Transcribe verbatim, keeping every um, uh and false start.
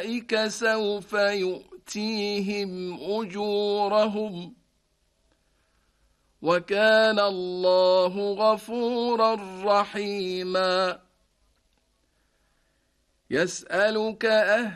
أولئك سوف يؤتيهم أجورهم وكان الله غفورا رحيما. يسألك أهل